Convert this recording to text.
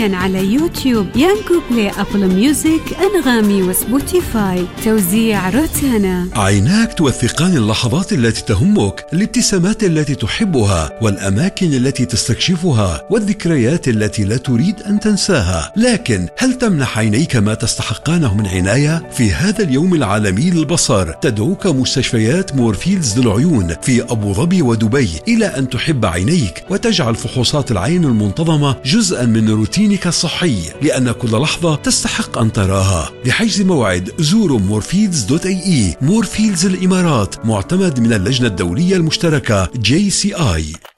حصريا على يوتيوب، يانجو بلاي، أبل ميوزك، أنغامي وسبوتيفاي. توزيع روتانا. عيناك توثقان اللحظات التي تهمك، الابتسامات التي تحبها، والأماكن التي تستكشفها، والذكريات التي لا تريد أن تنساها. لكن هل تمنح عينيك ما تستحقانه من عناية؟ في هذا اليوم العالمي للبصر تدعوك مستشفيات مورفيلز للعيون في أبو ظبي ودبي إلى أن تحب عينيك وتجعل فحوصات العين المنتظمة جزءا من روتينك الصحي، لأن كل لحظة تستحق أن تراها. لحجز موعد زوروا مورفيلز.ae. مورفيلز الإمارات، معتمد من اللجنة الدولية المشتركة JCI.